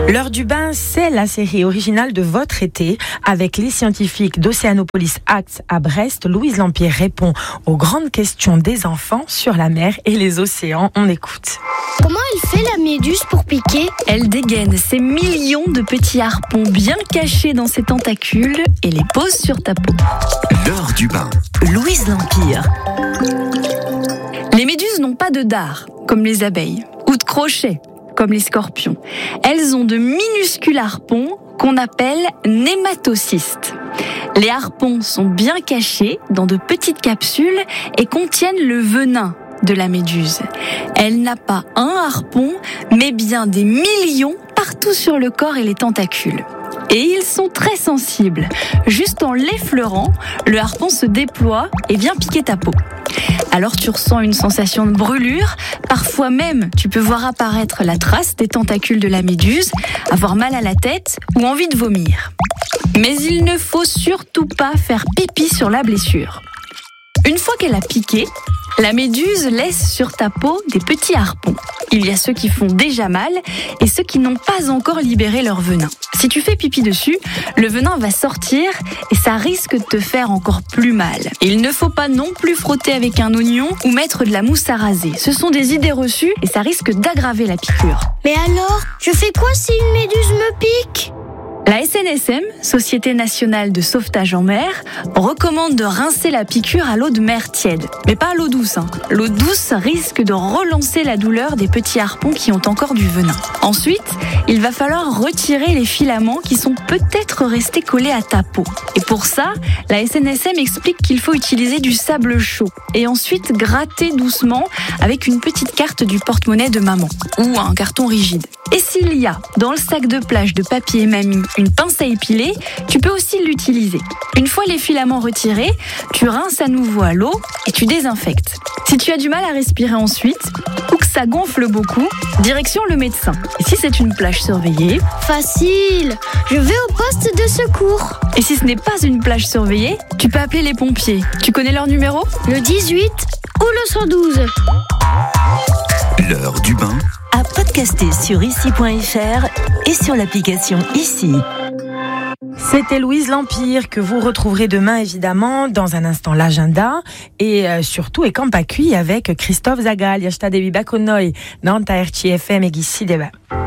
L'heure du bain, c'est la série originale de votre été. Avec les scientifiques d'Océanopolis Acts à Brest, Louise Lampire répond aux grandes questions des enfants sur la mer et les océans. On écoute. Comment elle fait la méduse pour piquer ? Elle dégaine ses millions de petits harpons bien cachés dans ses tentacules et les pose sur ta peau. L'heure du bain. Louise Lampire. Les méduses n'ont pas de dard, comme les abeilles, ou de crochet, comme les scorpions. Elles ont de minuscules harpons qu'on appelle nématocystes. Les harpons sont bien cachés dans de petites capsules et contiennent le venin de la méduse. Elle n'a pas un harpon, mais bien des millions partout sur le corps et les tentacules. Et ils sont très sensibles. Juste en l'effleurant, le harpon se déploie et vient piquer ta peau. Alors tu ressens une sensation de brûlure, parfois même tu peux voir apparaître la trace des tentacules de la méduse, avoir mal à la tête ou envie de vomir. Mais il ne faut surtout pas faire pipi sur la blessure. Une fois qu'elle a piqué, la méduse laisse sur ta peau des petits harpons. Il y a ceux qui font déjà mal et ceux qui n'ont pas encore libéré leur venin. Si tu fais pipi dessus, le venin va sortir et ça risque de te faire encore plus mal. Il ne faut pas non plus frotter avec un oignon ou mettre de la mousse à raser. Ce sont des idées reçues et ça risque d'aggraver la piqûre. Mais alors, je fais quoi si une méduse me pique ? La SNSM, Société Nationale de Sauvetage en Mer, recommande de rincer la piqûre à l'eau de mer tiède. Mais pas à l'eau douce. L'eau douce risque de relancer la douleur des petits harpons qui ont encore du venin. Ensuite, il va falloir retirer les filaments qui sont peut-être restés collés à ta peau. Et pour ça, la SNSM explique qu'il faut utiliser du sable chaud et ensuite gratter doucement avec une petite carte du porte-monnaie de maman ou un carton rigide. Et s'il y a dans le sac de plage de papy et mamie une pince à épiler, tu peux aussi l'utiliser. Une fois les filaments retirés, tu rinces à nouveau à l'eau et tu désinfectes. Si tu as du mal à respirer ensuite ou que ça gonfle beaucoup, direction le médecin. Et si c'est une plage surveillée, facile, je vais au poste de secours. Et si ce n'est pas une plage surveillée, tu peux appeler les pompiers. Tu connais leur numéro ? Le 18 ou le 112. L'heure du bain. À podcaster sur ici.fr et sur l'application Ici. C'était Louise Lampire que vous retrouverez demain évidemment dans un instant l'agenda et surtout et Campacui avec Christophe Zagal. Yashta Devi Bakonoy, Nanta RTFM et Gissi Deba.